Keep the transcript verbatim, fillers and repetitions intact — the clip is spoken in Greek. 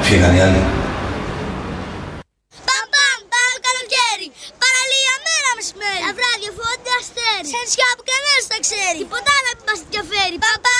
Φύγαν οι άλλοι. Παμ παμ, πάμε καλοκαίρι. Παραλία μέρα μεσημέρι. Τα βράδια φώτα αστέρι. Σε νησιά που κανένας τα ξέρει. Τίποτα να μην μας ενδιαφέρει. Παμ παμ.